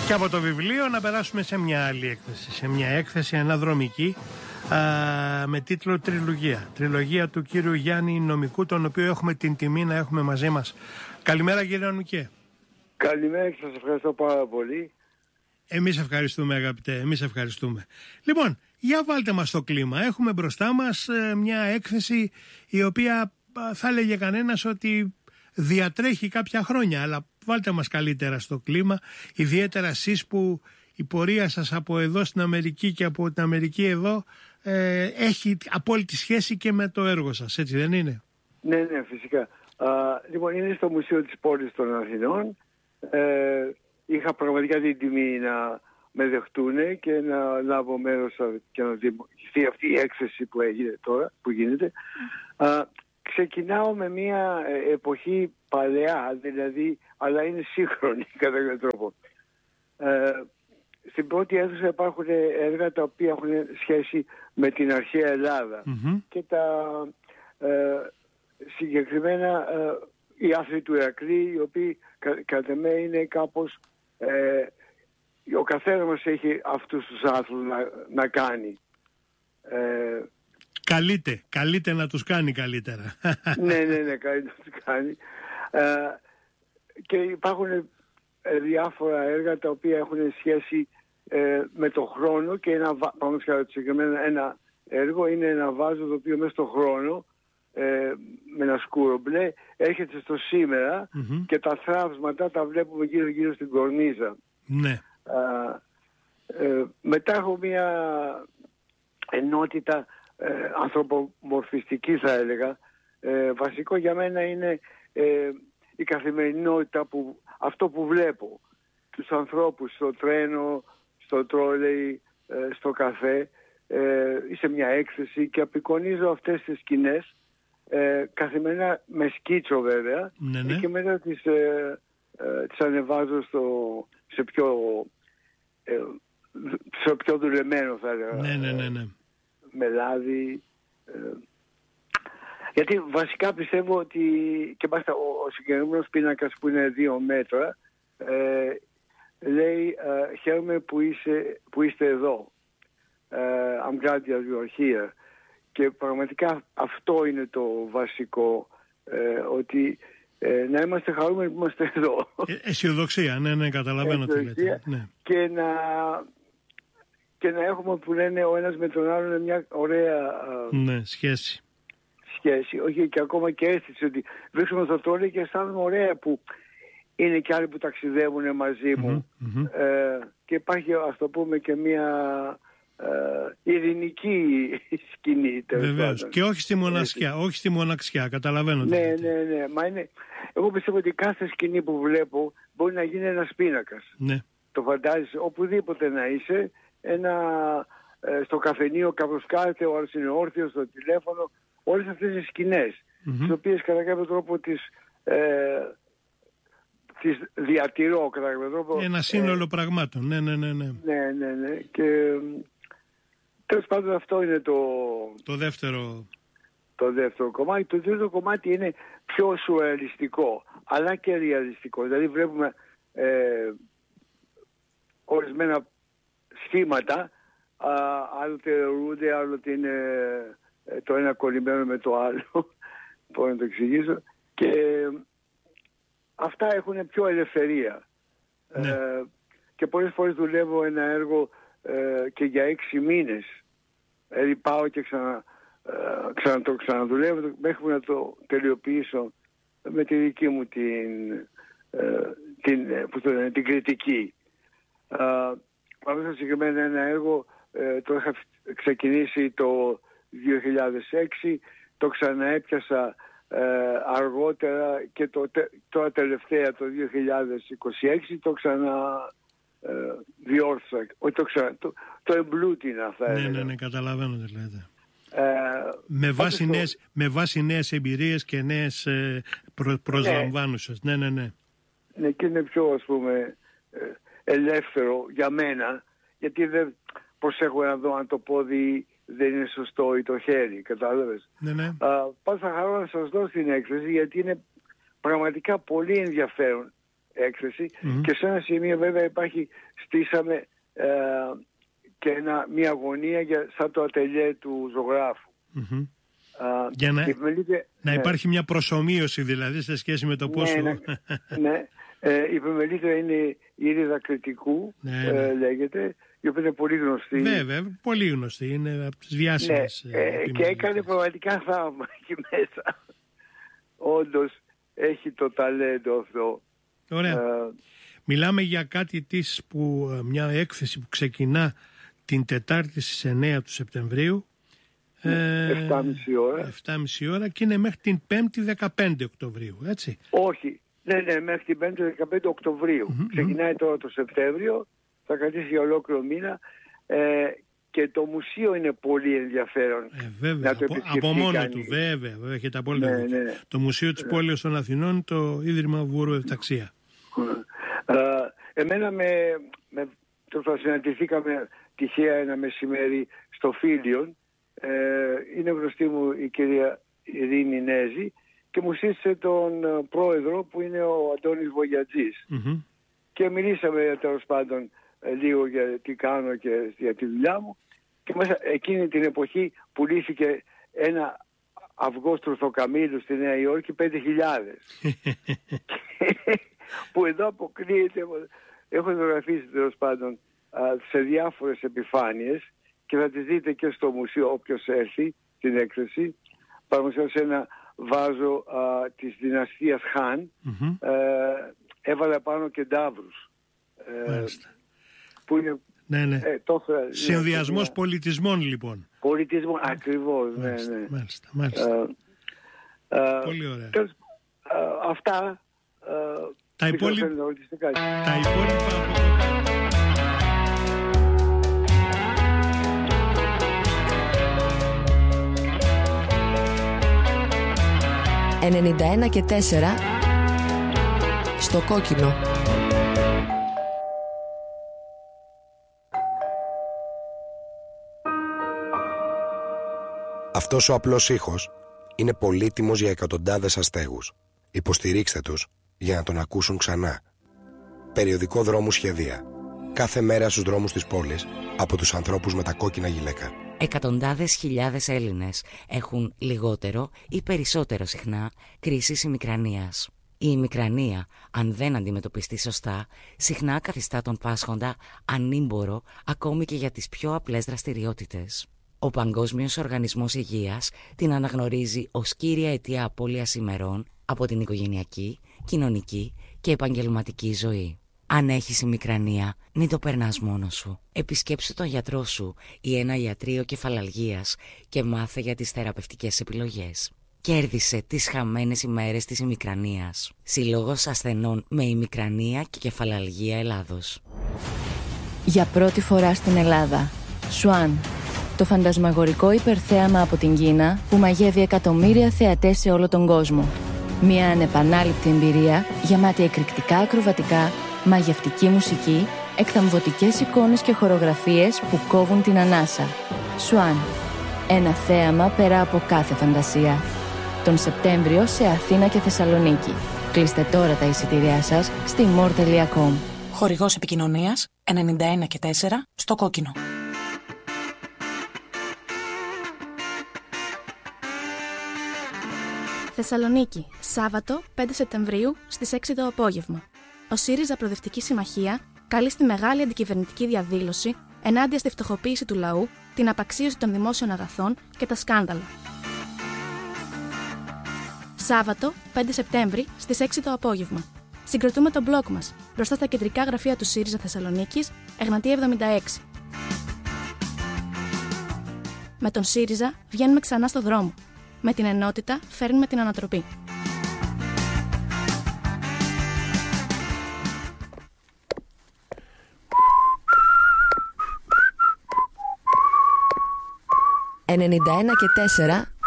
Και από το βιβλίο να περάσουμε σε μια άλλη έκθεση. Σε μια έκθεση αναδρομική με τίτλο Τριλογία. Τριλογία του κύριου Γιάννη Νομικού, τον οποίο έχουμε την τιμή να έχουμε μαζί μας. Καλημέρα κύριε Νομικέ. Καλημέρα και σας ευχαριστώ πάρα πολύ. Εμείς ευχαριστούμε αγαπητέ, εμείς ευχαριστούμε. Λοιπόν, για βάλτε μας το κλίμα. Έχουμε μπροστά μας μια έκθεση η οποία θα έλεγε κανένας ότι διατρέχει κάποια χρόνια, αλλά βάλτε μας καλύτερα στο κλίμα, ιδιαίτερα εσείς που η πορεία σας από εδώ στην Αμερική και από την Αμερική εδώ έχει απόλυτη σχέση και με το έργο σας, έτσι δεν είναι? Ναι, φυσικά. Λοιπόν, είναι στο Μουσείο της Πόλης των Αθηνών. Είχα πραγματικά την τιμή να με δεχτούν και να λάβω μέρος και να δημιουργηθεί αυτή η έκθεση που έγινε τώρα, που γίνεται. Ξεκινάω με μια εποχή παλαιά, δηλαδή, αλλά είναι σύγχρονη κατά κάποιο τρόπο. Στην πρώτη αίθουσα υπάρχουν έργα τα οποία έχουν σχέση με την αρχαία Ελλάδα και τα συγκεκριμένα οι άθλοι του Ηρακλή, οι οποίοι κατά με είναι κάπως ο καθένας μας έχει αυτούς τους άθλους να κάνει. Καλείται να τους κάνει καλύτερα. Ναι, καλύτερα να τους κάνει. Και υπάρχουν διάφορα έργα τα οποία έχουν σχέση με το χρόνο και ένα έργο είναι ένα βάζο το οποίο μέσα στο χρόνο με ένα σκούρο μπλε έρχεται στο σήμερα και τα θράψματα τα βλέπουμε γύρω στην κορνίζα. Ναι. Μετά έχω μια ενότητα ανθρωπομορφιστική θα έλεγα. Βασικό για μένα είναι η καθημερινότητα, αυτό που βλέπω, τους ανθρώπους στο τρένο, στο τρόλεϊ, στο καφέ, σε μια έκθεση και απεικονίζω αυτές τις σκηνές καθημερινά με σκίτσο βέβαια. Ναι. Και μετά τις ανεβάζω σε πιο δουλεμένο θα έλεγα. Ναι. Με λάδι. Γιατί βασικά πιστεύω ότι και μάλιστα ο συγκεκριμένος πίνακας που είναι 2 μέτρα λέει χαίρομαι που είστε εδώ. I'm glad you're here. Και πραγματικά αυτό είναι το βασικό, ότι να είμαστε χαρούμενοι που είμαστε εδώ. Αισιοδοξία, ναι, καταλαβαίνω τι λέτε. Ναι. Και να έχουμε που λένε ο ένας με τον άλλον μια ωραία σχέση. Όχι, και ακόμα και αίσθηση ότι βρίσκομαι στο τρόλεϊ και αισθάνομαι ωραία που είναι και άλλοι που ταξιδεύουν μαζί μου. Και υπάρχει, ας το πούμε, και μια ειρηνική σκηνή. Βεβαίως. Και όχι στη μοναξιά, καταλαβαίνω. Ναι. Μα εγώ πιστεύω ότι κάθε σκηνή που βλέπω μπορεί να γίνει ένας πίνακας. Ναι. Το φαντάζεσαι, οπουδήποτε να είσαι, στο καφενείο κάπως κάθεται, ο άλλος είναι όρθιος, στο τηλέφωνο, όλες αυτές οι σκηνές, τις οποίες κατά κάποιο τρόπο τις διατηρώ κατά κάποιο τρόπο. Ένα σύνολο πραγμάτων, ναι. Ναι. Και τέλος πάντων αυτό είναι το δεύτερο. Το δεύτερο κομμάτι. Το τρίτο κομμάτι είναι πιο σουρεαλιστικό, αλλά και ρεαλιστικό. Δηλαδή βλέπουμε ορισμένα σχήματα, άλλοτε αιρούνται, άλλοτε είναι το ένα κολλημένο με το άλλο. Μπορώ να το εξηγήσω. Και αυτά έχουν πιο ελευθερία. Ναι. Και πολλές φορές δουλεύω ένα έργο και για 6 μήνες. Δηλαδή πάω και το ξαναδουλεύω μέχρι να το τελειοποιήσω με τη δική μου την κριτική. Παραδείγματος συγκεκριμένα ένα έργο το είχα ξεκινήσει το 2006, το ξαναέπιασα αργότερα και τώρα τελευταία το 2026 το διόρθωσα, το εμπλούτηνα θα έλεγα. Ναι, καταλαβαίνω τι λέτε. Με βάση νέες εμπειρίες και νέες προσλαμβάνουσες. Ναι. Ναι, και είναι πιο, ας πούμε, ελεύθερο για μένα, γιατί δεν προσέχω να δω αν το πόδι δεν είναι σωστό ή το χέρι, κατάλαβες. Ναι. Πάω θα χαρώ να σας δώσω την έκθεση, γιατί είναι πραγματικά πολύ ενδιαφέρον έκθεση και σε ένα σημείο βέβαια στήσαμε και μια γωνία σαν το ατελιέ του ζωγράφου. Για να υπάρχει μια προσομοίωση δηλαδή σε σχέση με το πόσο... Ναι. Η επιμελήτρια είναι η Ήριδα Κρητικού, λέγεται, η οποία είναι πολύ γνωστή. Βέβαια, πολύ γνωστή, είναι από τις διάσημες. Και έκανε πραγματικά θαύμα εκεί μέσα. Όντως έχει το ταλέντο αυτό. Ωραία. Μιλάμε για κάτι μια έκθεση που ξεκινά την Τετάρτη στις 9 του Σεπτεμβρίου. 7.30 ώρα και είναι μέχρι την 5η 15 Οκτωβρίου, έτσι. Όχι, ναι, μέχρι την 5η 15 Οκτωβρίου. Ξεκινάει τώρα το Σεπτέμβριο, θα κρατήσει για ολόκληρο μήνα και το μουσείο είναι πολύ ενδιαφέρον. Βέβαια, από μόνο του, βέβαια, έχετε απόλυτα δίκιο. Το Μουσείο της Πόλεως των Αθηνών, το Ίδρυμα Βουρού Ευταξία. Εμένα συναντηθήκαμε τυχαία ένα μεσημέρι στο Φίλιον. Είναι γνωστή μου η κυρία Ειρήνη Νέζη και μου σύστησε τον πρόεδρο που είναι ο Αντώνης Βογιατζής. Και μιλήσαμε τέλος πάντων λίγο για τι κάνω και για τη δουλειά μου και μέσα εκείνη την εποχή πουλήθηκε ένα αυγό στρουθοκαμήλου στη Νέα Υόρκη 5.000 που εδώ αποκλείεται. Έχω ζωγραφίσει τέλος πάντων σε διάφορες επιφάνειες και θα τις δείτε και στο μουσείο όποιος έρθει την έκθεση. Παραδείγματος σε ένα βάζο της δυναστείας Χαν, έβαλα πάνω και ντάβρους. Που είναι συνδυασμός πολιτισμών λοιπόν. Πολιτισμών, ακριβώς. Μάλιστα. Πολύ ωραία. Αυτά τα υπόλοιπα «91 και 4» στο κόκκινο. Αυτός ο απλός ήχος είναι πολύτιμος για εκατοντάδες αστέγους. Υποστηρίξτε τους για να τον ακούσουν ξανά. Περιοδικό Δρόμου Σχεδία. Κάθε μέρα στους δρόμους της πόλης από τους ανθρώπους με τα κόκκινα γυλαίκα. Εκατοντάδες χιλιάδες Έλληνες έχουν λιγότερο ή περισσότερο συχνά κρίσεις ημικρανίας. Η ημικρανία, αν δεν αντιμετωπιστεί σωστά, συχνά καθιστά τον πάσχοντα ανήμπορο ακόμη και για τις πιο απλές δραστηριότητες. Ο Παγκόσμιος Οργανισμός Υγείας την αναγνωρίζει ως κύρια αιτία απώλειας ημερών από την οικογενειακή, κοινωνική και επαγγελματική ζωή. Αν έχεις ημικρανία, μην το περνάς μόνος σου. Επισκέψου τον γιατρό σου ή ένα ιατρείο κεφαλαλγίας και μάθε για τις θεραπευτικές επιλογές. Κέρδισε τις χαμένες ημέρες της ημικρανίας. Συλλόγος ασθενών με ημικρανία και κεφαλαλγία Ελλάδος. Για πρώτη φορά στην Ελλάδα, Σουάν, το φαντασμαγορικό υπερθέαμα από την Κίνα που μαγεύει εκατομμύρια θεατές σε όλο τον κόσμο. Μια ανεπανάληπτη εμπειρία γεμάτη εκρηκτικά ακροβατικά, μαγευτική μουσική, εκθαμβωτικές εικόνες και χορογραφίες που κόβουν την ανάσα. Σουάν. Ένα θέαμα πέρα από κάθε φαντασία. Τον Σεπτέμβριο σε Αθήνα και Θεσσαλονίκη. Κλείστε τώρα τα εισιτήριά σας στη more.com. Χορηγός επικοινωνίας 91 και 4 στο κόκκινο. Θεσσαλονίκη, Σάββατο 5 Σεπτεμβρίου στις 6 το απόγευμα. Ο ΣΥΡΙΖΑ Προοδευτική Συμμαχία καλεί στη μεγάλη αντικυβερνητική διαδήλωση ενάντια στη φτωχοποίηση του λαού, την απαξίωση των δημόσιων αγαθών και τα σκάνδαλα. Σάββατο 5 Σεπτέμβρη στις 6 το απόγευμα. Συγκροτούμε τον μπλοκ μας μπροστά στα κεντρικά γραφεία του ΣΥΡΙΖΑ Θεσσαλονίκης, Εγνατία 76. Με τον ΣΥΡΙΖΑ βγαίνουμε ξανά στο δρόμο. Με την ενότητα φέρνουμε την ανατροπή. «91 και 4»